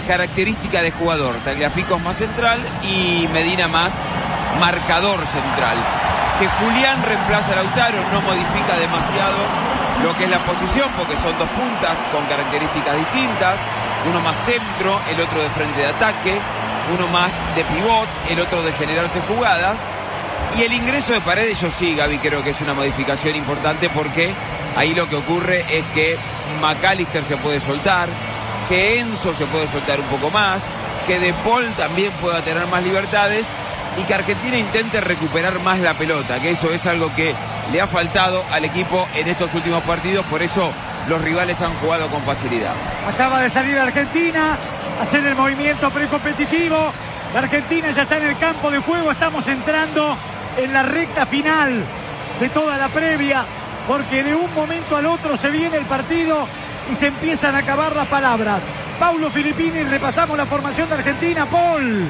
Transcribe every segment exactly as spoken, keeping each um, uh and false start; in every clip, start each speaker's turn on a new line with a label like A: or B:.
A: característica de jugador. Tagliafico es más central y Medina más marcador central. Que Julián reemplaza a Lautaro, no modifica demasiado lo que es la posición, porque son dos puntas con características distintas. Uno más centro, el otro de frente de ataque. Uno más de pivot, el otro de generarse jugadas. Y el ingreso de Paredes, yo sí, Gaby, creo que es una modificación importante, porque ahí lo que ocurre es que McAllister se puede soltar, que Enzo se puede soltar un poco más, que De Paul también pueda tener más libertades y que Argentina intente recuperar más la pelota, que eso es algo que le ha faltado al equipo en estos últimos partidos, por eso los rivales han jugado con facilidad.
B: Acaba de salir Argentina, hacer el movimiento precompetitivo. La Argentina ya está en el campo de juego, estamos entrando en la recta final de toda la previa, porque de un momento al otro se viene el partido y se empiezan a acabar las palabras. Paulo Filippini, repasamos la formación de Argentina. Paul.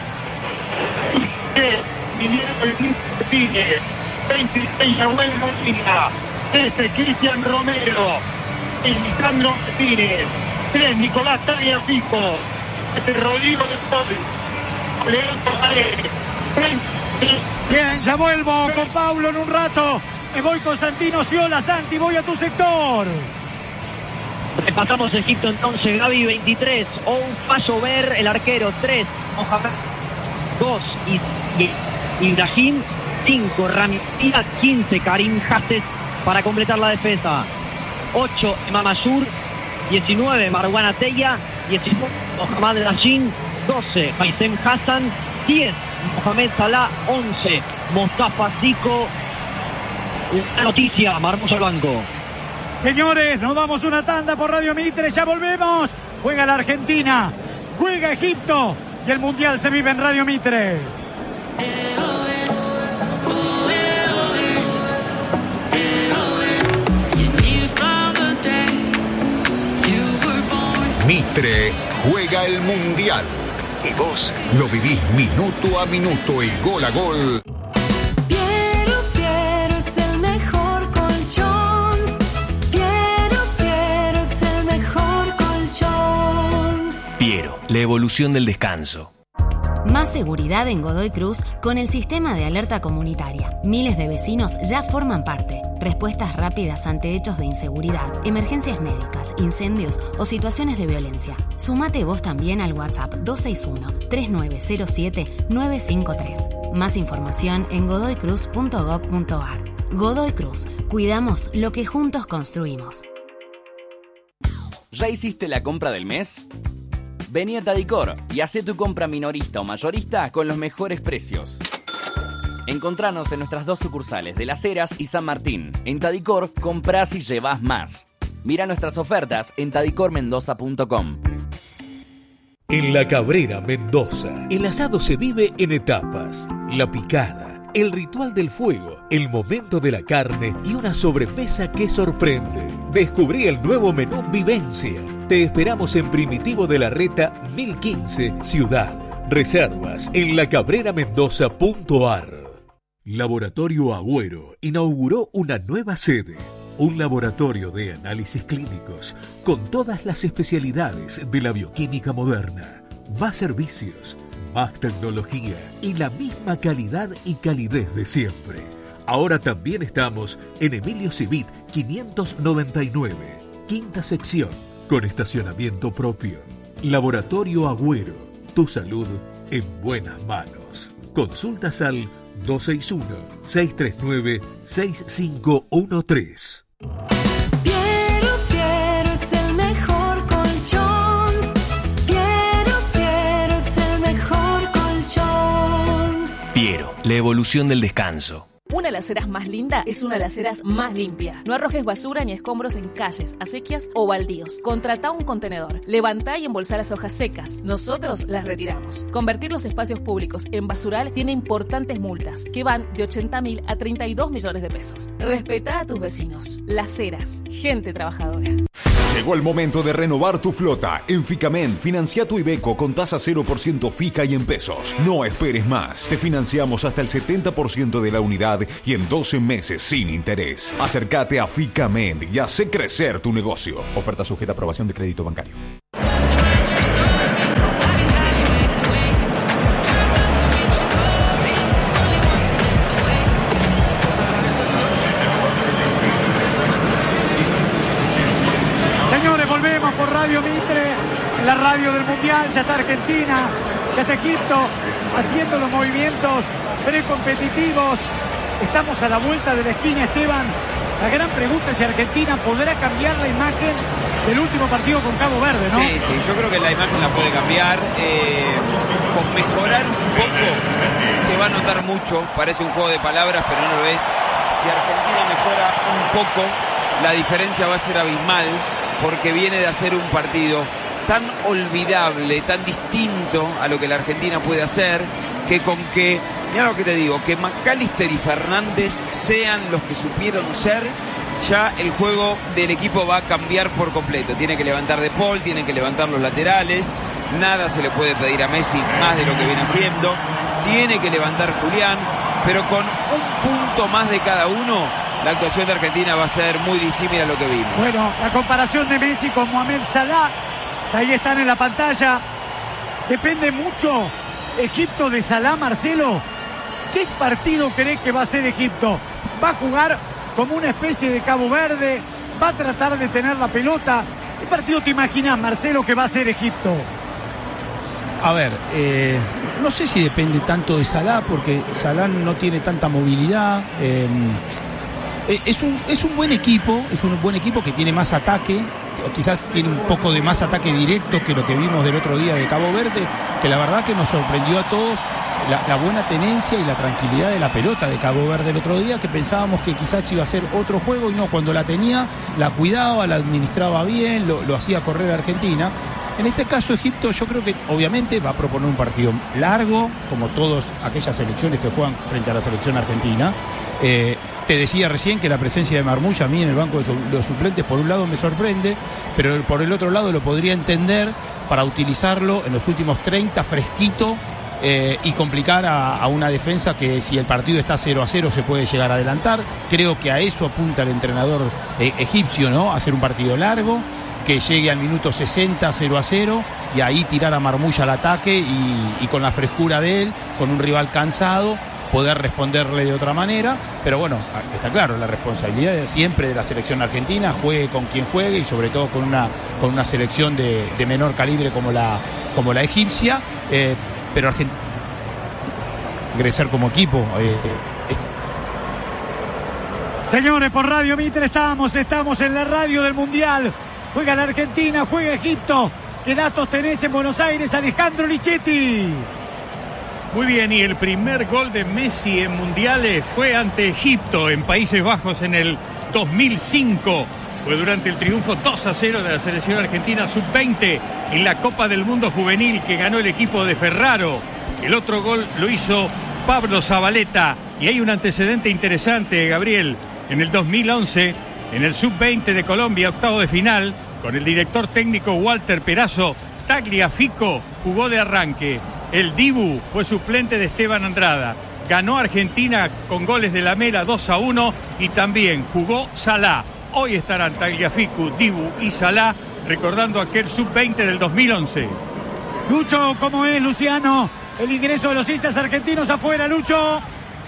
C: veintiséis Nahuel Molina, trece Cristian Romero, Lisandro Martínez, tres Nicolás Tagliafico, Rodrigo de Paul, Leandro Paredes.
B: Bien, ya vuelvo con Paulo en un rato. Me voy con Santino Sciola. Santi, voy a tu sector.
D: Repasamos Egipto entonces. Gaby, veintitrés, Oufallo Ver, el arquero. tres, Mohamed. dos, Ibrahim. cinco, Rami. quince, Karim Hasses para completar la defensa. ocho, Imam Ashur. diecinueve, Marwan Ateyah. diecinueve, Mohamed Rajin. doce, Faisem Hassan. diez, Mohamed Salah. once, Mostafa Zico. La noticia, Marcos al banco.
B: Señores, nos vamos una tanda por Radio Mitre, ya volvemos. Juega la Argentina, juega Egipto y el Mundial se vive en Radio Mitre.
E: Mitre juega el Mundial y vos lo vivís minuto a minuto y gol a gol.
F: Piero, Piero es el mejor colchón. Piero, Piero es el mejor colchón.
G: Piero, la evolución del descanso.
H: Más seguridad en Godoy Cruz con el sistema de alerta comunitaria. Miles de vecinos ya forman parte. Respuestas rápidas ante hechos de inseguridad, emergencias médicas, incendios o situaciones de violencia. Sumate vos también al WhatsApp dos seis uno, tres nueve cero siete, nueve cinco tres. Más información en godoy cruz punto gob punto ar. Godoy Cruz, cuidamos lo que juntos construimos.
I: ¿Ya hiciste la compra del mes? Vení a Tadicor y hacé tu compra minorista o mayorista con los mejores precios. Encontranos en nuestras dos sucursales de Las Heras y San Martín. En Tadicor, comprás y llevás más. Mira nuestras ofertas en tadicor mendoza punto com.
J: En La Cabrera, Mendoza, el asado se vive en etapas. La picada, el ritual del fuego, el momento de la carne y una sobremesa que sorprende. Descubrí el nuevo menú Vivencia. Te esperamos en Primitivo de la Reta mil quince, Ciudad. Reservas en la cabrera mendoza punto ar. Laboratorio Agüero inauguró una nueva sede. Un laboratorio de análisis clínicos con todas las especialidades de la bioquímica moderna. Más servicios, más tecnología y la misma calidad y calidez de siempre. Ahora también estamos en Emilio Civit quinientos noventa y nueve, quinta sección, con estacionamiento propio. Laboratorio Agüero, tu salud en buenas manos. Consultas al dos seis uno, seis tres nueve, seis cinco uno tres.
F: Piero, Piero es el mejor colchón. Piero, Piero es el mejor colchón.
G: Piero, la evolución del descanso.
K: Una de las aceras más linda es una de las aceras más limpia. No arrojes basura ni escombros en calles, acequias o baldíos. Contratá un contenedor. Levantá y embolsá las hojas secas. Nosotros las retiramos. Convertir los espacios públicos en basural tiene importantes multas que van de ochenta mil a treinta y dos millones de pesos. Respetá a tus vecinos. Las Heras, gente trabajadora.
L: Llegó el momento de renovar tu flota. En Ficamen, financia tu Iveco con tasa cero por ciento fija y en pesos. No esperes más. Te financiamos hasta el setenta por ciento de la unidad y en doce meses sin interés. Acércate a Ficamen y hace crecer tu negocio. Oferta sujeta a aprobación de crédito bancario.
B: radio del Mundial, ya está Argentina, ya está Egipto, haciendo los movimientos precompetitivos. Estamos a la vuelta de la esquina, Esteban. La gran pregunta es si Argentina podrá cambiar la imagen del último partido con Cabo Verde, ¿no?
A: Sí, sí, yo creo que la imagen la puede cambiar. Eh, con mejorar un poco se va a notar mucho. Parece un juego de palabras, pero no lo es. Si Argentina mejora un poco, la diferencia va a ser abismal, porque viene de hacer un partido tan olvidable, tan distinto a lo que la Argentina puede hacer, que con que, mira lo que te digo, que McAllister y Fernández sean los que supieron ser, ya el juego del equipo va a cambiar por completo. Tiene que levantar De Paul, tiene que levantar los laterales, nada se le puede pedir a Messi más de lo que viene haciendo, tiene que levantar Julián, pero con un punto más de cada uno, la actuación de Argentina va a ser muy disímil a lo que vimos.
B: Bueno, la comparación de Messi con Mohamed Salah, ahí están en la pantalla. Depende mucho Egipto de Salah, Marcelo. ¿Qué partido crees que va a hacer Egipto? ¿Va a jugar como una especie de Cabo Verde? ¿Va a tratar de tener la pelota? ¿Qué partido te imaginas, Marcelo, que va a hacer Egipto?
M: A ver, eh, no sé si depende tanto de Salah, porque Salah no tiene tanta movilidad. Eh, es, un, es un buen equipo, es un buen equipo que tiene más ataque. Quizás tiene un poco de más ataque directo que lo que vimos del otro día de Cabo Verde, que la verdad que nos sorprendió a todos la, la buena tenencia y la tranquilidad de la pelota de Cabo Verde el otro día, que pensábamos que quizás iba a ser otro juego, y no, cuando la tenía, la cuidaba, la administraba bien, lo, lo hacía correr a Argentina. En este caso Egipto yo creo que obviamente va a proponer un partido largo, como todas aquellas selecciones que juegan frente a la selección argentina. Eh, te decía recién que la presencia de Marmoush a mí en el banco de su, los suplentes por un lado me sorprende, pero por el otro lado lo podría entender para utilizarlo en los últimos treinta fresquito, eh, y complicar a, a una defensa que, si el partido está cero a cero, se puede llegar a adelantar. Creo que a eso apunta el entrenador eh, egipcio, ¿no? A hacer un partido largo, que llegue al minuto sesenta, cero a cero, y ahí tirar a Marmoush al ataque y, y con la frescura de él, con un rival cansado, poder responderle de otra manera. Pero bueno, está claro, la responsabilidad de siempre de la selección argentina, juegue con quien juegue, y sobre todo con una, con una selección de, de menor calibre como la, como la egipcia. Eh, pero Argentina ingresar como equipo. Eh,
B: Señores, por Radio Mitre estamos, estamos en la radio del Mundial. Juega la Argentina, juega Egipto. ¿Qué datos tenés en Buenos Aires, Alejandro Lichetti?
N: Muy bien, y el primer gol de Messi en mundiales fue ante Egipto en Países Bajos en el dos mil cinco. Fue durante el triunfo dos a cero de la selección argentina sub veinte en la Copa del Mundo Juvenil, que ganó el equipo de Ferraro. El otro gol lo hizo Pablo Zabaleta. Y hay un antecedente interesante, Gabriel. En el dos mil once, en el sub veinte de Colombia, octavo de final, con el director técnico Walter Perazo, Tagliafico jugó de arranque. El Dibu fue suplente de Esteban Andrada. Ganó Argentina con goles de Lamela dos a uno, y también jugó Salah. Hoy estarán Tagliafico, Dibu y Salah recordando aquel sub veinte del dos mil once.
B: Lucho, ¿cómo es, Luciano? El ingreso de los hinchas argentinos afuera, Lucho.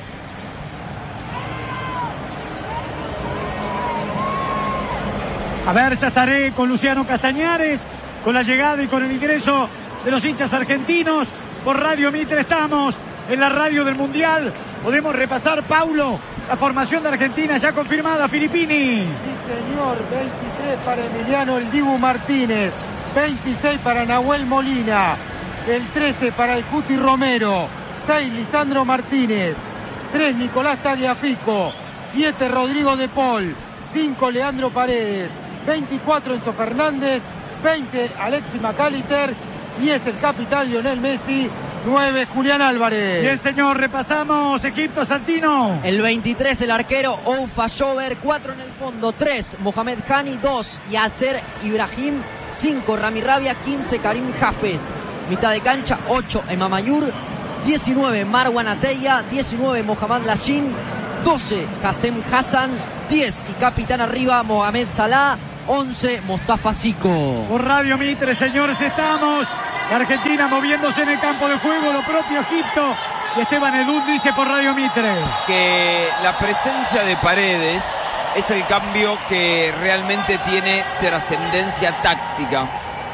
B: A ver, ya estaré con Luciano Castañares, con la llegada y con el ingreso de los hinchas argentinos. Por Radio Mitre estamos, en la radio del Mundial. Podemos repasar, Paulo, la formación de Argentina ya confirmada, Filippini.
O: Sí, señor, veintitrés para Emiliano El Dibu Martínez, veintiséis para Nahuel Molina, el trece para el Cuti Romero, seis Lisandro Martínez, tres Nicolás Tagliafico, siete Rodrigo De Paul, cinco Leandro Paredes, veinticuatro Enzo Fernández, veinte Alexis McAllister, y es el capitán Lionel Messi, nueve Julián Álvarez.
B: Bien, señor, repasamos Egipto, Santino.
P: El veintitrés el arquero Oufa Shover, cuatro en el fondo, tres Mohamed Hani, dos Yasser Ibrahim, cinco Rami Rabia, quince Karim Hafez. Mitad de cancha, ocho Emamayur, diecinueve Marwan Ateya, diecinueve Mohamed Lashin, doce Hassem Hassan, diez y capitán arriba Mohamed Salah, once Mostafa Zico.
B: Por Radio Mitre, señores, estamos. La Argentina moviéndose en el campo de juego, lo propio Egipto. Y Esteban Edul dice por Radio Mitre
A: que la presencia de Paredes es el cambio que realmente tiene trascendencia táctica.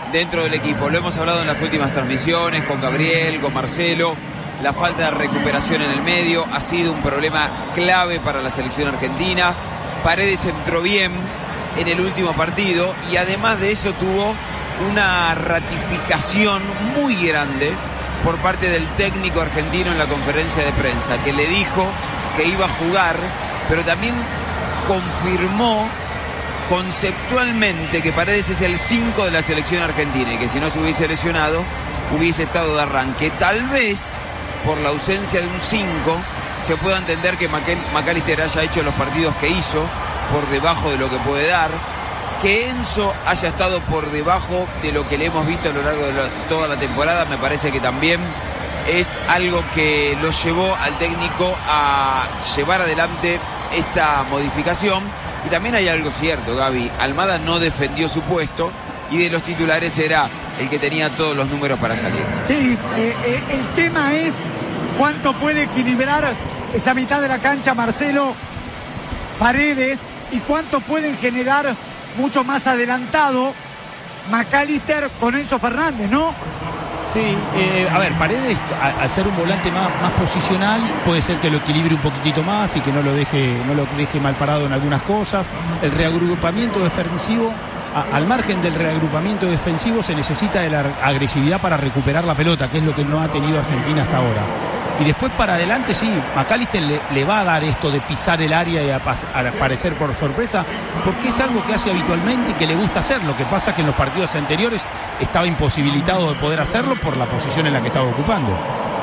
A: dentro del equipo. Lo hemos hablado en las últimas transmisiones con Gabriel, con Marcelo. La falta de recuperación en el medio ha sido un problema clave para la selección argentina. Paredes entró bien en el último partido y además de eso tuvo una ratificación muy grande por parte del técnico argentino en la conferencia de prensa, que le dijo que iba a jugar, pero también confirmó conceptualmente que Paredes es el cinco de la selección argentina y que si no se hubiese lesionado hubiese estado de arranque. Tal vez por la ausencia de un cinco se pueda entender que McAllister haya hecho los partidos que hizo por debajo de lo que puede dar, que Enzo haya estado por debajo de lo que le hemos visto a lo largo de la, toda la temporada. Me parece que también es algo que lo llevó al técnico a llevar adelante esta modificación. Y también hay algo cierto, Gaby. Almada no defendió su puesto y de los titulares era el que tenía todos los números para salir.
B: Sí, eh, eh, el tema es cuánto puede equilibrar esa mitad de la cancha Marcelo Paredes y cuánto pueden generar mucho más adelantado McAllister con Enzo Fernández, ¿no?
M: Sí, eh, a ver, Paredes, a, al ser un volante más, más posicional, puede ser que lo equilibre un poquitito más y que no lo deje, no lo deje mal parado en algunas cosas. El reagrupamiento defensivo, a, al margen del reagrupamiento defensivo, se necesita de la agresividad para recuperar la pelota, que es lo que no ha tenido Argentina hasta ahora. Y después para adelante, sí, McAllister le, le va a dar esto de pisar el área y a, a aparecer por sorpresa, porque es algo que hace habitualmente y que le gusta hacer. Lo que pasa es que en los partidos anteriores estaba imposibilitado de poder hacerlo por la posición en la que estaba ocupando.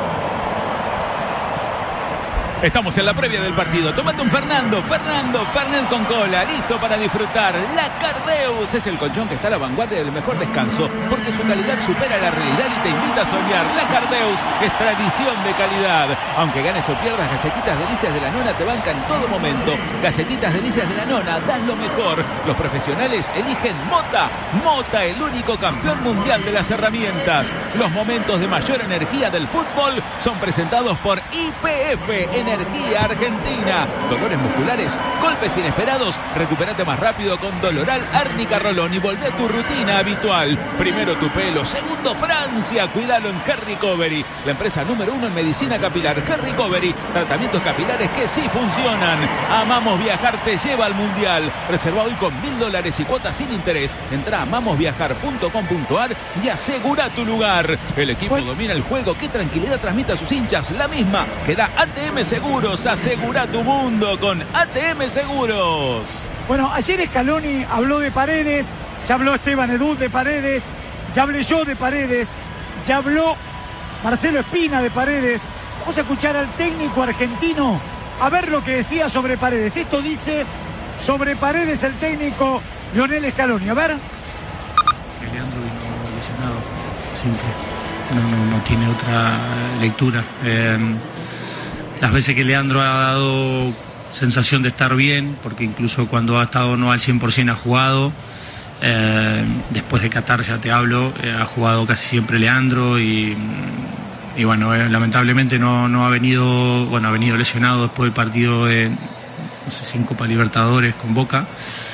Q: Estamos en la previa del partido. Tómate un Fernando, Fernando, Fernet con cola, listo para disfrutar. La Cardeus es el colchón que está a la vanguardia del mejor descanso, porque su calidad supera la realidad y te invita a soñar. La Cardeus es tradición de calidad. Aunque ganes o pierdas, Galletitas Delicias de la Nona te bancan en todo momento. Galletitas Delicias de la Nona, dan lo mejor. Los profesionales eligen Mota. Mota, el único campeón mundial de las herramientas. Los momentos de mayor energía del fútbol son presentados por I P F, Energía Argentina. Dolores musculares, golpes inesperados, recupérate más rápido con Doloral Árnica Rolón y volvé a tu rutina habitual. Primero tu pelo, segundo Francia, cuídalo en Hair Recovery, la empresa número uno en medicina capilar. Hair Recovery, tratamientos capilares que sí funcionan. Amamos Viajar te lleva al mundial. Reserva hoy con mil dólares y cuotas sin interés. Entra a amamos viajar punto com punto a r y asegura tu lugar. El equipo bueno. domina el juego. ¿Qué tranquilidad transmite a sus hinchas? La misma que da A T M Seguros. Asegura tu mundo con A T M Seguros.
B: Bueno, ayer Scaloni habló de Paredes, ya habló Esteban Edul de Paredes, ya hablé yo de Paredes, ya habló Marcelo Espina de Paredes. Vamos a escuchar al técnico argentino a ver lo que decía sobre Paredes. Esto dice sobre Paredes el técnico Lionel Scaloni. A ver.
R: Leandro vino lesionado, simple. No, no, no tiene otra lectura. Eh, Las veces que Leandro ha dado sensación de estar bien, porque incluso cuando ha estado no al cien por ciento ha jugado, eh, después de Qatar ya te hablo, eh, ha jugado casi siempre Leandro y, y bueno, eh, lamentablemente no, no ha venido, bueno, ha venido lesionado después del partido de, no sé, sin Copa Libertadores con Boca.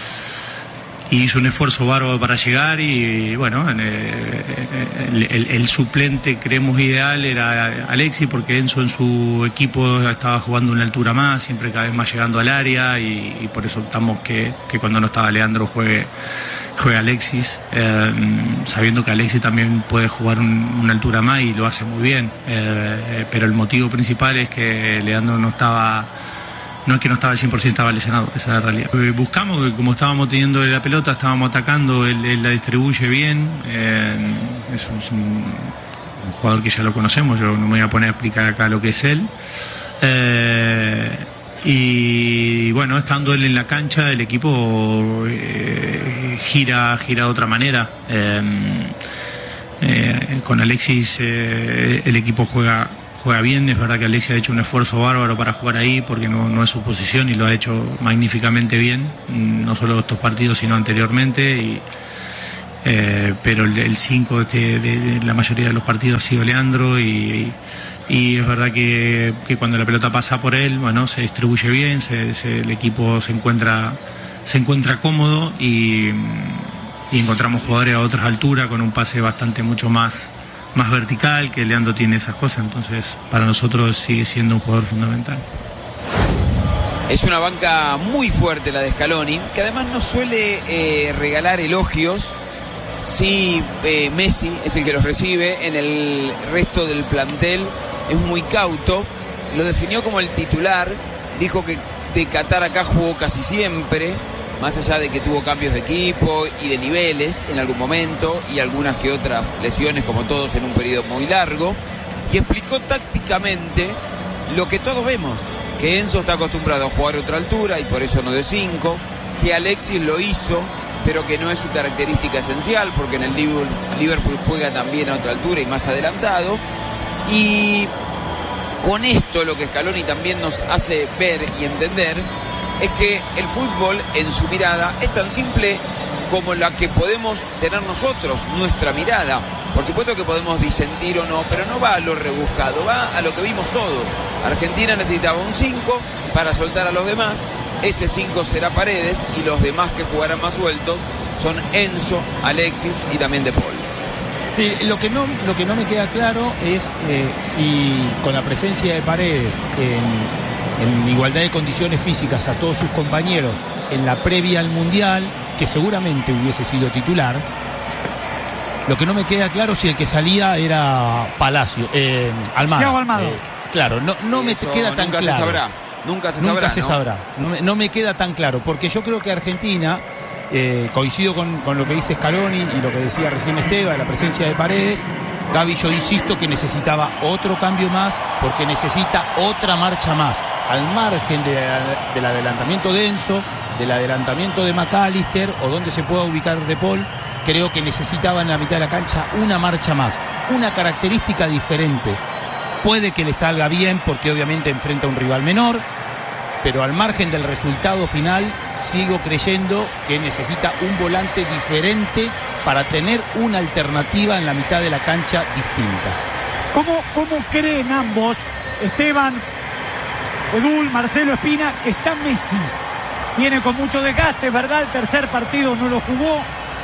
R: Y hizo un esfuerzo bárbaro para llegar y bueno, el, el, el suplente creemos ideal era Alexis, porque Enzo en su equipo estaba jugando una altura más, siempre cada vez más llegando al área y, y por eso optamos que, que cuando no estaba Leandro juegue, juegue Alexis, eh, sabiendo que Alexis también puede jugar un, una altura más y lo hace muy bien, eh, pero el motivo principal es que Leandro no estaba... No es que no estaba al cien por ciento, estaba lesionado, esa es la realidad. Buscamos que como estábamos teniendo la pelota, estábamos atacando, él, él la distribuye bien, eh, es, un, es un, un jugador que ya lo conocemos, yo no me voy a poner a explicar acá lo que es él. Eh, y bueno, estando él en la cancha, el equipo eh, gira, gira de otra manera. Eh, eh, con Alexis eh, el equipo juega... juega bien, es verdad que Alexis ha hecho un esfuerzo bárbaro para jugar ahí porque no, no es su posición y lo ha hecho magníficamente bien, no solo estos partidos sino anteriormente, y, eh, pero el cinco de, de, de la mayoría de los partidos ha sido Leandro y, y es verdad que, que cuando la pelota pasa por él, bueno, se distribuye bien, se, se, el equipo se encuentra, se encuentra cómodo y y encontramos jugadores a otras alturas con un pase bastante mucho más, más vertical, que Leandro tiene esas cosas, entonces para nosotros sigue siendo un jugador fundamental.
A: Es una banca muy fuerte la de Scaloni, que además no suele eh, regalar elogios. Sí, eh, Messi es el que los recibe, en el resto del plantel es muy cauto. Lo definió como el titular, dijo que de Qatar acá jugó casi siempre, más allá de que tuvo cambios de equipo y de niveles en algún momento y algunas que otras lesiones, como todos en un periodo muy largo, y explicó tácticamente lo que todos vemos, que Enzo está acostumbrado a jugar a otra altura y por eso no de cinco, que Alexis lo hizo, pero que no es su característica esencial, porque en el Liverpool juega también a otra altura y más adelantado. Y con esto lo que Scaloni también nos hace ver y entender es que el fútbol en su mirada es tan simple como la que podemos tener nosotros, nuestra mirada. Por supuesto que podemos disentir o no, pero no va a lo rebuscado, va a lo que vimos todos. Argentina necesitaba un cinco para soltar a los demás, ese cinco será Paredes y los demás que jugarán más sueltos son Enzo, Alexis y también De Paul.
M: Sí, lo que no, lo que no me queda claro es eh, si con la presencia de Paredes en, en igualdad de condiciones físicas a todos sus compañeros en la previa al Mundial, que seguramente hubiese sido titular, lo que no me queda claro si el que salía era Palacio, eh, Almada.
B: Thiago Almada.
M: Eh, claro, no, no me queda tan
A: nunca
M: claro.
A: Se sabrá. Nunca se
M: nunca
A: sabrá.
M: se
A: ¿no?
M: sabrá. No me, no me queda tan claro, porque yo creo que Argentina, eh, coincido con, con lo que dice Scaloni y lo que decía recién Esteban, la presencia de Paredes. Gaby, yo insisto que necesitaba otro cambio más, porque necesita otra marcha más, al margen de, del adelantamiento de Enzo, del adelantamiento de McAllister o donde se pueda ubicar De Paul. Creo que necesitaba en la mitad de la cancha una marcha más, una característica diferente. Puede que le salga bien porque obviamente enfrenta a un rival menor, pero al margen del resultado final sigo creyendo que necesita un volante diferente para tener una alternativa en la mitad de la cancha distinta.
B: ¿Cómo, cómo creen ambos, Esteban, Edul, Marcelo Espina, que está Messi? Viene con mucho desgaste, ¿verdad? El tercer partido no lo jugó.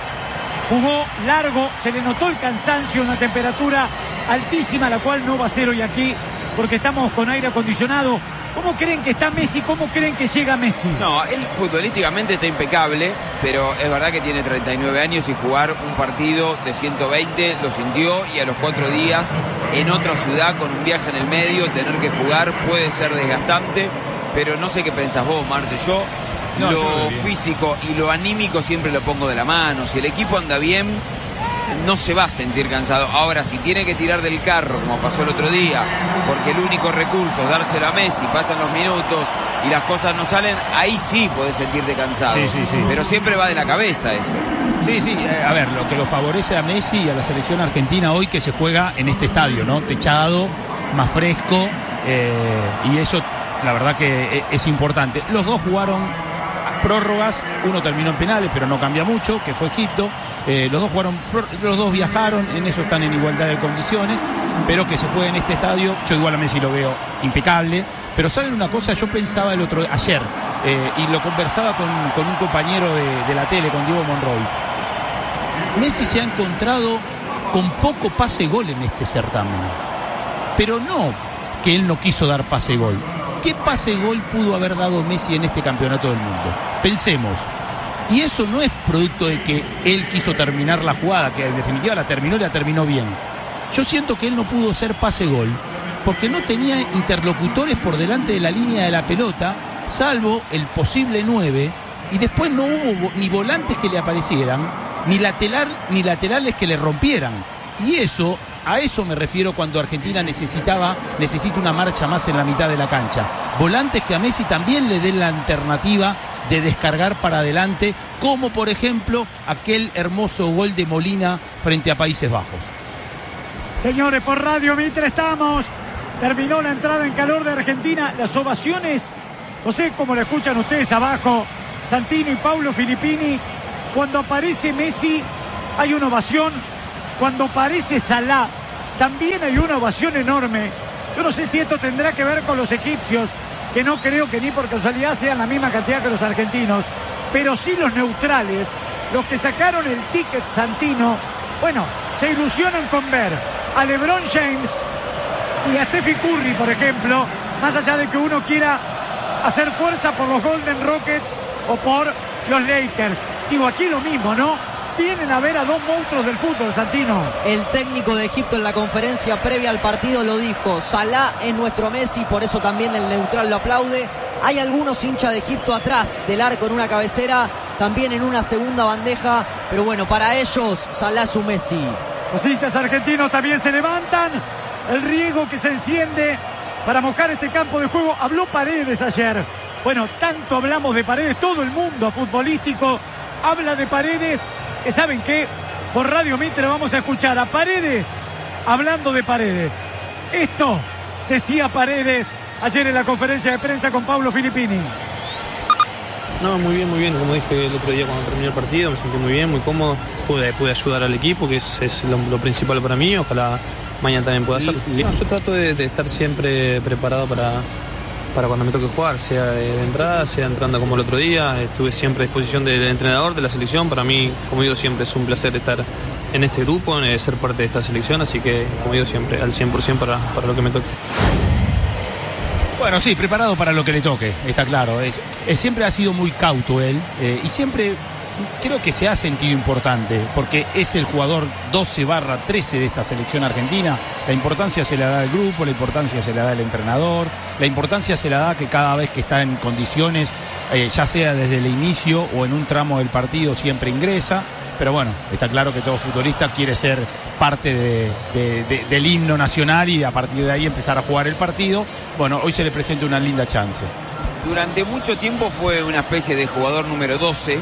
B: Jugó largo, se le notó el cansancio, una temperatura altísima, la cual no va a ser hoy aquí, porque estamos con aire acondicionado. ¿Cómo creen que está Messi? ¿Cómo creen que llega Messi?
A: No, él futbolísticamente está impecable, pero es verdad que tiene treinta y nueve años y jugar un partido de ciento veinte lo sintió, y a los cuatro días en otra ciudad con un viaje en el medio, tener que jugar puede ser desgastante, pero no sé qué pensás vos, Marce. Yo No, lo físico y lo anímico siempre lo pongo de la mano. Si el equipo anda bien, no se va a sentir cansado. Ahora, si tiene que tirar del carro, como pasó el otro día, porque el único recurso es dárselo a Messi, pasan los minutos y las cosas no salen, ahí sí podés sentirte cansado.
M: Sí, sí, sí.
A: Pero siempre va de la cabeza eso.
M: Sí, sí, eh, a ver, lo que lo favorece a Messi y a la selección argentina hoy, que se juega en este estadio, ¿no? Techado, más fresco, eh, y eso la verdad que es importante. Los dos jugaron prórrogas, uno terminó en penales, pero no cambia mucho, que fue Egipto. Eh, los dos jugaron, los dos viajaron, en eso están en igualdad de condiciones, pero que se juegue en este estadio, yo igual a Messi lo veo impecable. Pero ¿saben una cosa? Yo pensaba el otro ayer, eh, y lo conversaba con, con un compañero de, de la tele, con Diego Monroy. Messi se ha encontrado con poco pase-gol en este certamen, pero no que él no quiso dar pase-gol. ¿Qué pase-gol pudo haber dado Messi en este campeonato del mundo? Pensemos. Y eso no es producto de que él quiso terminar la jugada, que en definitiva la terminó y la terminó bien. Yo siento que él no pudo hacer pase-gol porque no tenía interlocutores por delante de la línea de la pelota, salvo el posible nueve, y después no hubo ni volantes que le aparecieran, ni, lateral, ni laterales que le rompieran. Y eso... A eso me refiero cuando Argentina necesitaba, necesita una marcha más en la mitad de la cancha. Volantes que a Messi también le den la alternativa de descargar para adelante, como por ejemplo aquel hermoso gol de Molina frente a Países Bajos.
B: Señores, por Radio Mitre estamos. Terminó la entrada en calor de Argentina. Las ovaciones, no sé cómo lo escuchan ustedes abajo, Santino y Paulo Filippini. Cuando aparece Messi hay una ovación. Cuando aparece Salah, también hay una ovación enorme. Yo no sé si esto tendrá que ver con los egipcios, que no creo que ni por casualidad sean la misma cantidad que los argentinos, pero sí los neutrales los que sacaron el ticket Santino, bueno, se ilusionan con ver a LeBron James y a Stephen Curry, por ejemplo, más allá de que uno quiera hacer fuerza por los Golden Rockets o por los Lakers. Digo, aquí lo mismo, ¿no? Vienen a ver a dos monstruos del fútbol, Santino.
P: El técnico de Egipto en la conferencia previa al partido lo dijo: Salah es nuestro Messi, por eso también el neutral lo aplaude. Hay algunos hinchas de Egipto atrás del arco en una cabecera, también en una segunda bandeja, pero bueno, para ellos Salah es su Messi.
B: Los hinchas argentinos también se levantan, el riego que se enciende para mojar este campo de juego. Habló Paredes ayer. Bueno, tanto hablamos de Paredes, todo el mundo futbolístico habla de Paredes, que saben que por Radio Mitre vamos a escuchar a Paredes hablando de Paredes. Esto decía Paredes ayer en la conferencia de prensa con Pablo Filippini.
S: No, muy bien, muy bien. Como dije el otro día cuando terminé el partido, me sentí muy bien, muy cómodo. Pude, pude ayudar al equipo, que es, es lo, lo principal para mí. Ojalá mañana también pueda hacerlo. No, yo trato de, de estar siempre preparado para, para cuando me toque jugar, sea de, de entrada, sea entrando como el otro día. Estuve siempre a disposición del entrenador, de la selección. Para mí, como digo siempre, es un placer estar en este grupo, en ser parte de esta selección. Así que, como digo siempre, al cien por ciento para, para lo que me toque.
M: Bueno, sí, preparado para lo que le toque, está claro. Es, es, siempre ha sido muy cauto él eh, y siempre creo que se ha sentido importante porque es el jugador doce barra trece de esta selección argentina. La importancia se la da al grupo, la importancia se la da al entrenador, la importancia se la da que cada vez que está en condiciones, eh, ya sea desde el inicio o en un tramo del partido, siempre ingresa. Pero bueno, está claro que todo futbolista quiere ser parte de, de, de, del himno nacional y a partir de ahí empezar a jugar el partido. Bueno, hoy se le presenta una linda chance.
A: Durante mucho tiempo fue una especie de jugador número doce,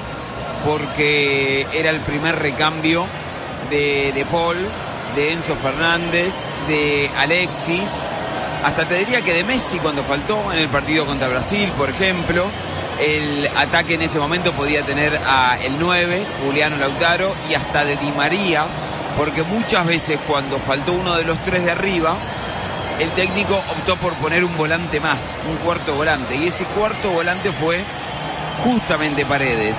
A: porque era el primer recambio de, de Paul, de Enzo Fernández, de Alexis, hasta te diría que de Messi cuando faltó en el partido contra Brasil, por ejemplo. El ataque en ese momento podía tener a el nueve, Juliano Lautaro, y hasta de Di María, porque muchas veces cuando faltó uno de los tres de arriba, el técnico optó por poner un volante más, un cuarto volante, y ese cuarto volante fue justamente Paredes,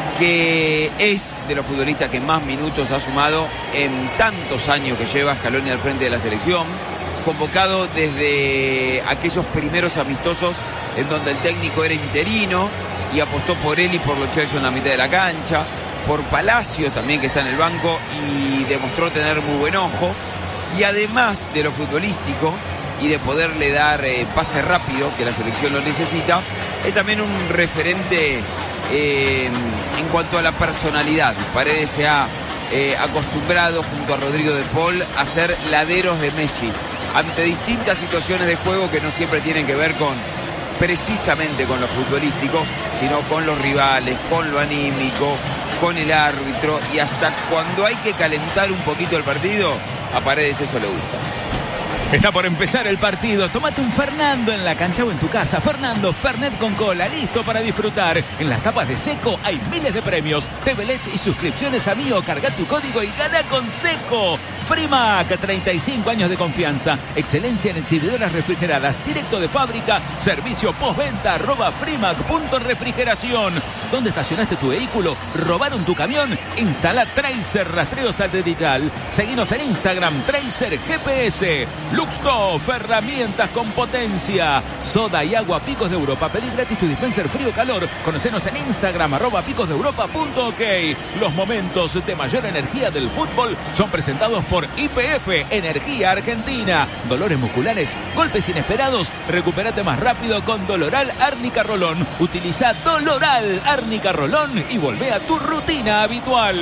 A: que es de los futbolistas que más minutos ha sumado en tantos años que lleva Scaloni al frente de la selección, convocado desde aquellos primeros amistosos en donde el técnico era interino y apostó por él y por Lo Celso en la mitad de la cancha, por Palacios también, que está en el banco y demostró tener muy buen ojo, y además de lo futbolístico y de poderle dar eh, pase rápido, que la selección lo necesita, es también un referente eh, en cuanto a la personalidad. Paredes se ha eh, acostumbrado junto a Rodrigo de Paul a ser laderos de Messi ante distintas situaciones de juego que no siempre tienen que ver con precisamente con lo futbolístico, sino con los rivales, con lo anímico, con el árbitro, y hasta cuando hay que calentar un poquito el partido, a Paredes eso le gusta.
Q: Está por empezar el partido. Tómate un Fernando en la cancha o en tu casa. Fernando, Fernet con cola, listo para disfrutar. En las tapas de Seco hay miles de premios, T V L E Ds y suscripciones a Mío. Carga tu código y gana con Seco. Frimac, treinta y cinco años de confianza. Excelencia en exhibidoras refrigeradas, directo de fábrica. Servicio postventa, arroba Frimac punto refrigeración. ¿Dónde estacionaste tu vehículo? ¿Robaron tu camión? Instala Tracer rastreo satelital. Seguinos en Instagram, Tracer G P S. Luxtoff, herramientas con potencia. Soda y agua Picos de Europa. Pedí gratis tu dispenser frío o calor. Conocenos en Instagram, arroba picos de europa punto ok. Los momentos de mayor energía del fútbol son presentados por I P F, Energía Argentina. Dolores musculares, golpes inesperados. Recupérate más rápido con Doloral Árnica Rolón. Utiliza Doloral Árnica Rolón y volvé a tu rutina habitual.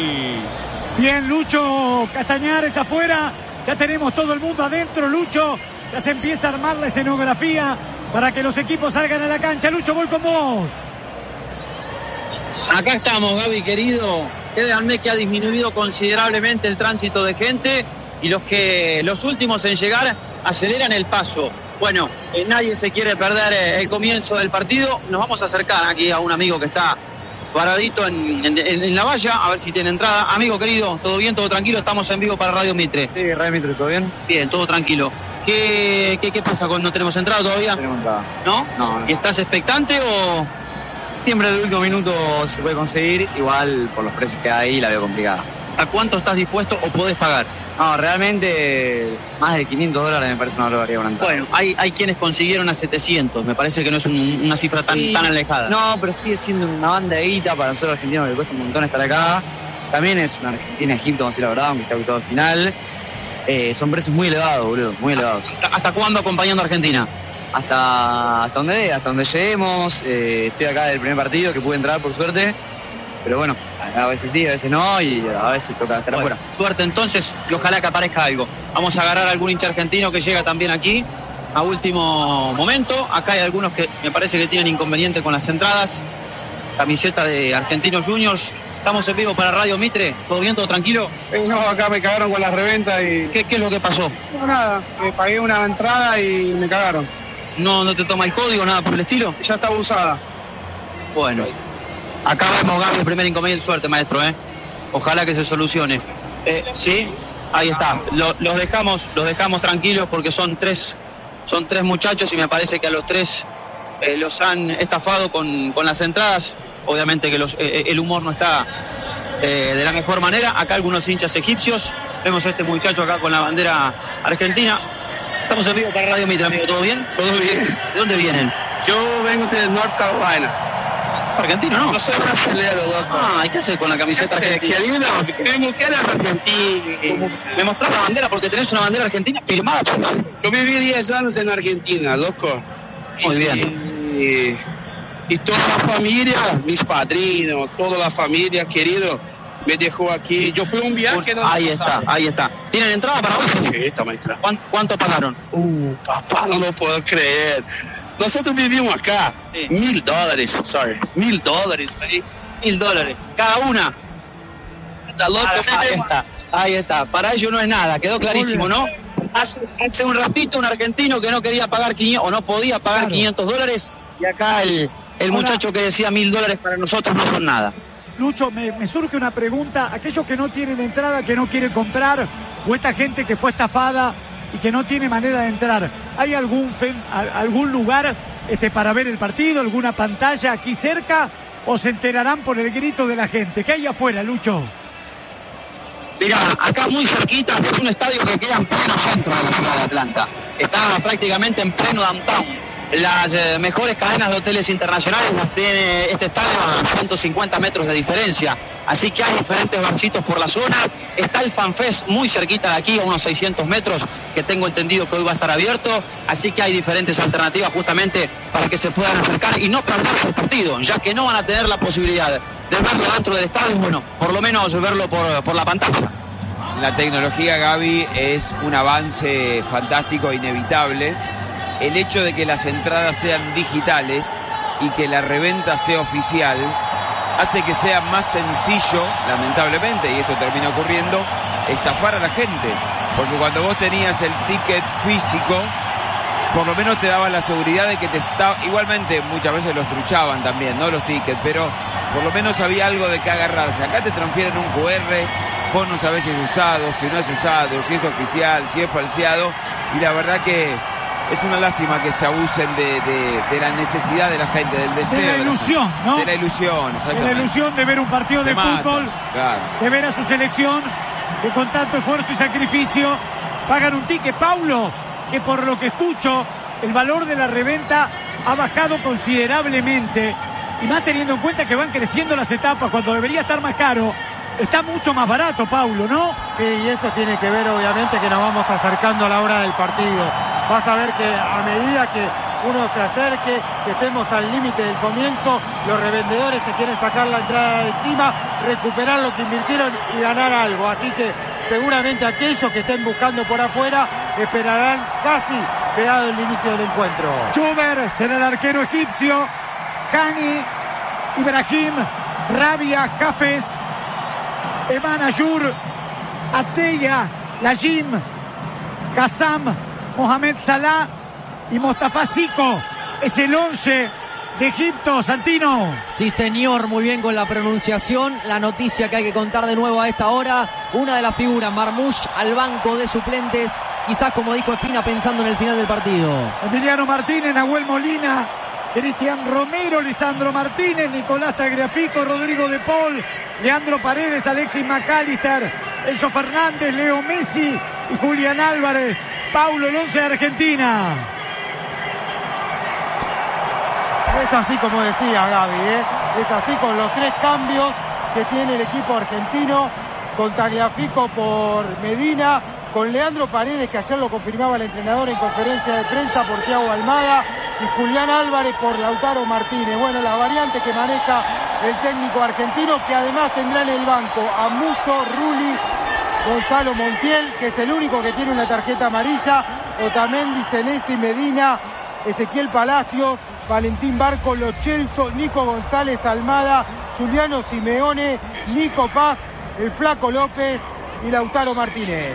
B: Bien, Lucho Castañares afuera. Ya tenemos todo el mundo adentro, Lucho. Ya se empieza a armar la escenografía para que los equipos salgan a la cancha. Lucho, voy con vos.
T: Acá estamos, Gaby, querido. Créanme que ha disminuido considerablemente el tránsito de gente y los que los últimos en llegar aceleran el paso. Bueno, eh, nadie se quiere perder eh, el comienzo del partido. Nos vamos a acercar aquí a un amigo que está paradito en, en, en la valla, a ver si tiene entrada. Amigo querido, ¿todo bien? ¿Todo tranquilo? Estamos en vivo para Radio Mitre.
U: Sí, Radio Mitre, ¿todo bien?
T: Bien, todo tranquilo. ¿Qué, qué, qué pasa con no tenemos entrada todavía?
U: No tenemos entrada.
T: ¿No?
U: No, no.
T: ¿Y estás expectante o...? Siempre en el último minuto se puede conseguir, igual por los precios que hay la veo complicada. ¿A cuánto estás dispuesto o podés pagar? No, realmente más de quinientos dólares me parece una barbaridad. Bueno, hay, hay quienes consiguieron a setecientos, me parece que no es un, una cifra tan, sí, tan alejada. No, pero sigue siendo una banda de guita para nosotros argentinos que cuesta un montón estar acá. También es una Argentina-Egipto, vamos a decir la verdad, aunque sea octavo final. Eh, son precios muy elevados, boludo, muy elevados. ¿Hasta, hasta cuándo acompañando a Argentina? Hasta, hasta donde hasta donde lleguemos. Eh, estoy acá del primer partido que pude entrar por suerte. Pero bueno, a veces sí, a veces no, y a veces toca estar bueno, afuera. Suerte entonces, y ojalá que aparezca algo. Vamos a agarrar a algún hincha argentino que llega también aquí a último momento. Acá hay algunos que me parece que tienen inconveniente con las entradas. Camiseta de Argentinos Juniors. Estamos en vivo para Radio Mitre. ¿Todo bien, todo tranquilo?
U: Eh, no, acá me cagaron con las reventas y...
T: ¿Qué, qué es lo que pasó?
U: No, nada, eh, pagué una entrada y me cagaron.
T: ¿No, no te toma el código, nada por el estilo?
U: Ya estaba usada.
T: Bueno. Acá vemos, Gaby, el primer inconveniente. Suerte, maestro, ¿eh? Ojalá que se solucione. Eh, sí, ahí está. Lo, los dejamos los dejamos tranquilos porque son tres son tres muchachos y me parece que a los tres eh, los han estafado con, con las entradas. Obviamente que los, eh, el humor no está eh, de la mejor manera. Acá algunos hinchas egipcios. Vemos a este muchacho acá con la bandera argentina. Estamos en vivo para Radio Mitre, amigo. ¿Todo bien?
U: Todo bien.
T: ¿De dónde vienen?
U: Yo vengo de North Carolina.
T: ¿Es argentino, no?
U: No soy brasileño, loco.
T: Ah, ¿qué haces con la camiseta argentina?
U: Querido, mi mujer es argentina.
T: ¿Me mostrás la bandera porque tenés una bandera argentina firmada por mí?
U: Yo viví diez años en Argentina, loco.
T: Muy bien.
U: Y, y toda la familia, mis padrinos, toda la familia, querido, me dejó aquí. Yo fui a un viaje.
T: No ahí está, ahí está. ¿Tienen entrada para hoy?
U: Sí, está muy claro.
T: ¿Cuánto, ¿Cuánto pagaron?
U: Uh, papá, no lo puedo creer. Nosotros vivimos acá. Sí. Mil dólares, sorry. Mil dólares, ahí.
T: Mil dólares. Cada una.
U: Está loco.
T: Ah, ahí está, ahí está. Para ellos no es nada, quedó clarísimo, ¿no? Hace, hace un ratito un argentino que no quería pagar quinientos, o no podía pagar claro. quinientos dólares, y acá el, el muchacho que decía mil dólares para nosotros no son nada.
B: Lucho, me, me surge una pregunta. Aquellos que no tienen entrada, que no quieren comprar, o esta gente que fue estafada y que no tiene manera de entrar, ¿hay algún, fe, algún lugar este, para ver el partido, alguna pantalla aquí cerca, o se enterarán por el grito de la gente? ¿Qué hay afuera, Lucho?
T: Mirá, acá muy cerquita es un estadio que queda en pleno centro de la ciudad de Atlanta. Está prácticamente en pleno downtown. Las eh, mejores cadenas de hoteles internacionales las tiene este estadio a ciento cincuenta metros de diferencia. Así que hay diferentes barcitos por la zona. Está el FanFest muy cerquita de aquí, a unos seiscientos metros, que tengo entendido que hoy va a estar abierto. Así que hay diferentes alternativas justamente para que se puedan acercar y no perderse el partido, ya que no van a tener la posibilidad de verlo dentro del estadio, bueno, por lo menos verlo por, por la pantalla.
A: La tecnología, Gaby, es un avance fantástico, inevitable. El hecho de que las entradas sean digitales y que la reventa sea oficial hace que sea más sencillo, lamentablemente, y esto termina ocurriendo, estafar a la gente. Porque cuando vos tenías el ticket físico, por lo menos te daban la seguridad de que te estaba... Igualmente muchas veces los truchaban también, ¿no? Los tickets, pero por lo menos había algo de que agarrarse. Acá te transfieren un cu erre, vos no sabés si es usado, si no es usado, si es oficial, si es falseado, y la verdad que es una lástima que se abusen de, de, de la necesidad de la gente, del deseo.
B: De la ilusión,
A: de la,
B: ¿no?
A: De la ilusión, exactamente.
B: De la ilusión de ver un partido de
A: mata,
B: fútbol,
A: claro.
B: De ver a su selección, que con tanto esfuerzo y sacrificio pagan un ticket. Paulo, que por lo que escucho, el valor de la reventa ha bajado considerablemente, y más teniendo en cuenta que van creciendo las etapas, cuando debería estar más caro, está mucho más barato, Paulo, ¿no?
O: Sí, y eso tiene que ver obviamente que nos vamos acercando a la hora del partido. Vas a ver que a medida que uno se acerque, que estemos al límite del comienzo, los revendedores se quieren sacar la entrada de encima, recuperar lo que invirtieron y ganar algo. Así que seguramente aquellos que estén buscando por afuera esperarán casi pegado el inicio del encuentro.
B: Chuber será el arquero egipcio, Hani, Ibrahim, Rabia, Hafez, Eman Ayur, Ateya, Lajim, Hassam, Mohamed Salah y Mostafa Zico. Es el once de Egipto, Santino.
P: Sí, señor, muy bien con la pronunciación. La noticia que hay que contar de nuevo a esta hora. Una de las figuras, Marmoush, al banco de suplentes. Quizás, como dijo Espina, pensando en el final del partido.
B: Emiliano Martínez, Nahuel Molina, Cristian Romero, Lisandro Martínez, Nicolás Tagliafico, Rodrigo De Paul, Leandro Paredes, Alexis McAllister, Enzo Fernández, Leo Messi y Julián Álvarez. Paulo, el once de Argentina.
O: Es así como decía Gaby, ¿eh? Es así con los tres cambios que tiene el equipo argentino, con Tagliafico por Medina, con Leandro Paredes, que ayer lo confirmaba el entrenador en conferencia de prensa, por Thiago Almada, y Julián Álvarez por Lautaro Martínez. Bueno, las variantes que maneja el técnico argentino, que además tendrá en el banco a Musso, Rulli, Gonzalo Montiel, que es el único que tiene una tarjeta amarilla, Otamendi, Senesi, Medina, Ezequiel Palacios, Valentín Barco, Lo Celso, Nico González Almada, Juliano Simeone, Nico Paz, el Flaco López y Lautaro Martínez.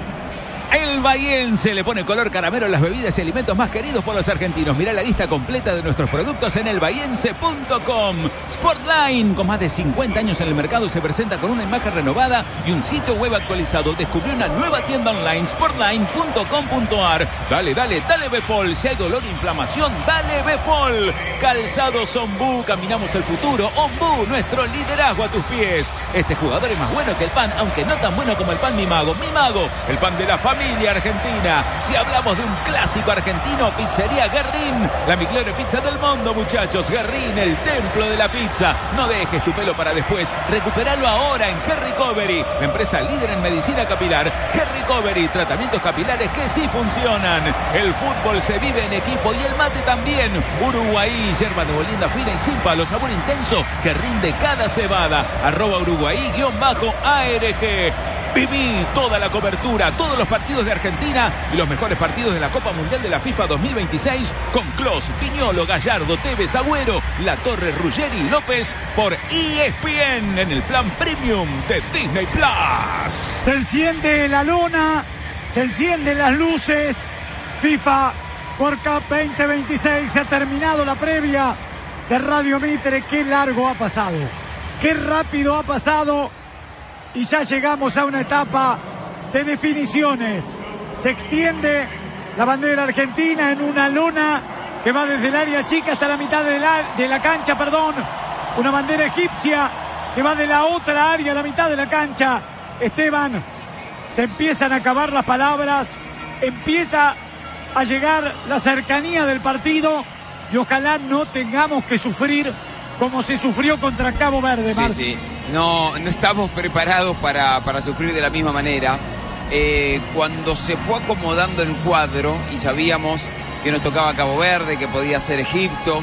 Q: El Bahiense le pone color caramelo a las bebidas y alimentos más queridos por los argentinos. Mirá la lista completa de nuestros productos en el bahiense punto com. Sportline, con más de cincuenta años en el mercado, se presenta con una imagen renovada y un sitio web actualizado. Descubrió una nueva tienda online, sportline punto com punto ar. Dale, dale, dale Befol. Si hay dolor e inflamación, dale Befol. Calzados Ombú, caminamos el futuro. Ombú, nuestro liderazgo a tus pies. Este jugador es más bueno que el pan, aunque no tan bueno como el pan Mi Mago. Mi Mago, el pan de la familia argentina. Si hablamos de un clásico argentino, Pizzería Guerrín, la mejor pizza del mundo, muchachos. Guerrín, el templo de la pizza. No dejes tu pelo para después, recupéralo ahora en Hair Recovery, la empresa líder en medicina capilar. Hair Recovery, tratamientos capilares que sí funcionan. El fútbol se vive en equipo y el mate también. Uruguay, yerba de molienda fina y sin palo, sabor intenso que rinde cada cebada. Arroba Uruguay guión bajo A R G. Viví toda la cobertura, todos los partidos de Argentina y los mejores partidos de la Copa Mundial de la FIFA dos mil veintiséis con Clos, Piñolo, Gallardo, Tevez, Agüero, La Torre, Ruggeri y López por E S P N en el plan premium de Disney Plus.
B: Se enciende la lona, se encienden las luces. FIFA World Cup veinte veintiséis, se ha terminado la previa de Radio Mitre. Qué largo ha pasado, qué rápido ha pasado. Y ya llegamos a una etapa de definiciones. Se extiende la bandera argentina en una lona que va desde el área chica hasta la mitad de la, de la cancha, perdón. Una bandera egipcia que va de la otra área a la mitad de la cancha. Esteban, se empiezan a acabar las palabras, empieza a llegar la cercanía del partido y ojalá no tengamos que sufrir como se sufrió contra Cabo Verde, Marcio.
A: Sí, sí. No, no estamos preparados para, para sufrir de la misma manera. Eh, cuando se fue acomodando el cuadro y sabíamos que nos tocaba Cabo Verde, que podía ser Egipto,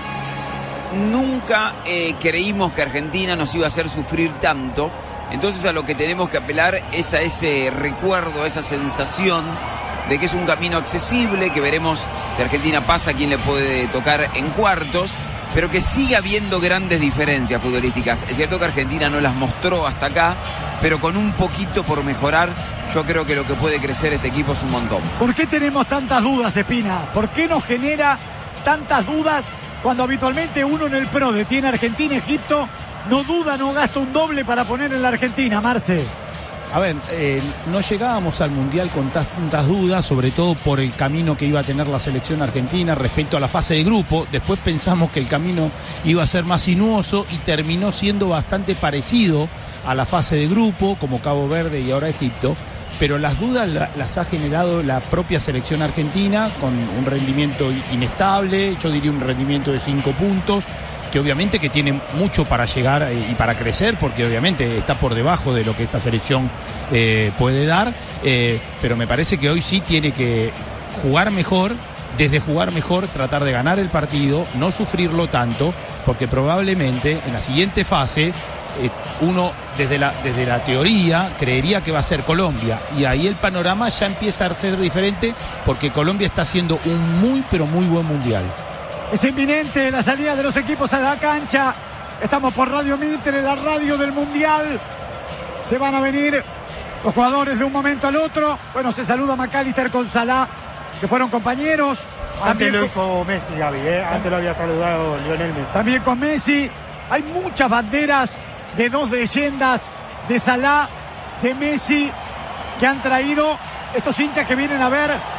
A: nunca eh, creímos que Argentina nos iba a hacer sufrir tanto. Entonces a lo que tenemos que apelar es a ese recuerdo, a esa sensación de que es un camino accesible, que veremos si Argentina pasa, quién le puede tocar en cuartos, pero que sigue habiendo grandes diferencias futbolísticas. Es cierto que Argentina no las mostró hasta acá, pero con un poquito por mejorar, yo creo que lo que puede crecer este equipo es un montón.
B: ¿Por qué tenemos tantas dudas, Espina? ¿Por qué nos genera tantas dudas cuando habitualmente uno en el Pro detiene Argentina, Egipto, no duda, no gasta un doble para poner en la Argentina, Marce?
M: A ver, eh, no llegábamos al Mundial con tantas dudas, sobre todo por el camino que iba a tener la selección argentina respecto a la fase de grupo. Después pensamos que el camino iba a ser más sinuoso y terminó siendo bastante parecido a la fase de grupo, como Cabo Verde y ahora Egipto. Pero las dudas la, las ha generado la propia selección argentina con un rendimiento inestable, yo diría un rendimiento de cinco puntos, que obviamente que tiene mucho para llegar y para crecer, porque obviamente está por debajo de lo que esta selección eh, puede dar, eh, pero me parece que hoy sí tiene que jugar mejor, desde jugar mejor tratar de ganar el partido, no sufrirlo tanto, porque probablemente en la siguiente fase eh, uno desde la, desde la teoría creería que va a ser Colombia, y ahí el panorama ya empieza a ser diferente, porque Colombia está haciendo un muy pero muy buen mundial.
B: Es inminente la salida de los equipos a la cancha. Estamos por Radio Mitre, la radio del Mundial. Se van a venir los jugadores de un momento al otro. Bueno, se saluda McAllister con Salah, que fueron compañeros.
O: Antes
B: También
O: lo
B: con...
O: hizo Messi, Gaby, ¿eh? Antes lo había saludado Lionel Messi.
B: También con Messi. Hay muchas banderas de dos leyendas, de Salah, de Messi, que han traído estos hinchas que vienen a ver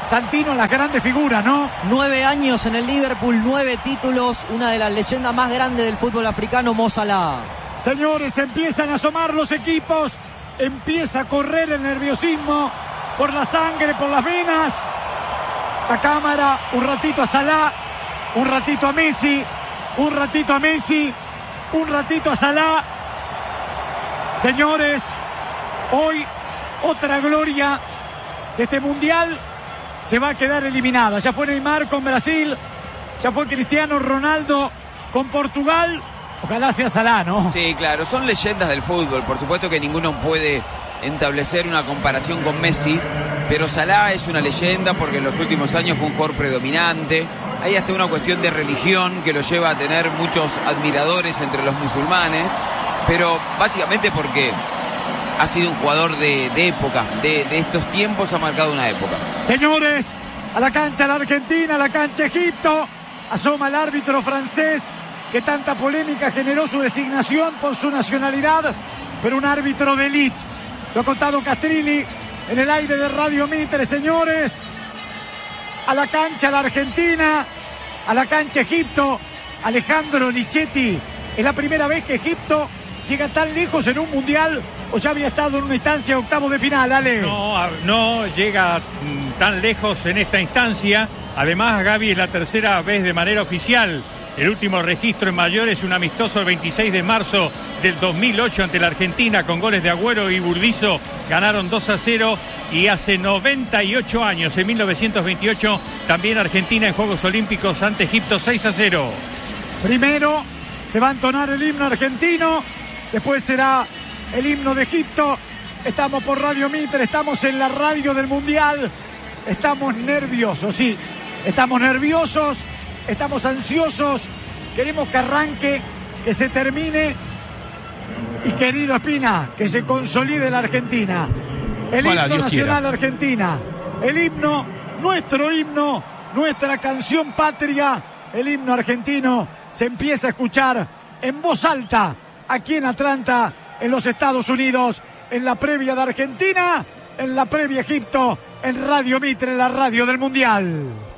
B: Santino, las grandes figuras, ¿no?
P: Nueve años en el Liverpool, nueve títulos, una de las leyendas más grandes del fútbol africano, Mo Salah.
B: Señores, empiezan a asomar los equipos, empieza a correr el nerviosismo por la sangre, por las venas. La cámara, un ratito a Salah, un ratito a Messi, un ratito a Messi, un ratito a Salah. Señores, hoy otra gloria de este mundial se va a quedar eliminada. Ya fue Neymar con Brasil, ya fue Cristiano Ronaldo con Portugal. Ojalá sea Salah, ¿no?
A: Sí, claro, son leyendas del fútbol. Por supuesto que ninguno puede establecer una comparación con Messi, pero Salah es una leyenda porque en los últimos años fue un jugador predominante. Hay hasta una cuestión de religión que lo lleva a tener muchos admiradores entre los musulmanes, pero básicamente porque ha sido un jugador de, de época, de, de estos tiempos ha marcado una época.
B: Señores, a la cancha la Argentina, a la cancha Egipto, asoma el árbitro francés que tanta polémica generó su designación por su nacionalidad, pero un árbitro de élite. Lo ha contado Castrilli en el aire de Radio Mitre, señores. A la cancha la Argentina, a la cancha Egipto, Alejandro Lichetti. Es la primera vez que Egipto llega tan lejos en un mundial, o ya había estado en una instancia de octavos de final, Ale.
N: No, no llega tan lejos en esta instancia. Además, Gaby, es la tercera vez de manera oficial. El último registro en mayores es un amistoso el veintiséis de marzo del dos mil ocho ante la Argentina con goles de Agüero y Burdizo. Ganaron dos a cero y hace noventa y ocho años, en mil novecientos veintiocho, también Argentina en Juegos Olímpicos ante Egipto seis a cero.
B: Primero se va a entonar el himno argentino, después será el himno de Egipto. Estamos por Radio Mitre, estamos en la radio del Mundial. Estamos nerviosos, sí, estamos nerviosos. Estamos ansiosos, queremos que arranque, que se termine y, querido Espina, que se consolide la Argentina. El
M: Ojalá,
B: himno
M: Dios
B: nacional
M: quiera.
B: argentina, el himno, nuestro himno, nuestra canción patria, el himno argentino se empieza a escuchar en voz alta aquí en Atlanta, en los Estados Unidos, en la previa de Argentina, en la previa Egipto, en Radio Mitre, la radio del Mundial.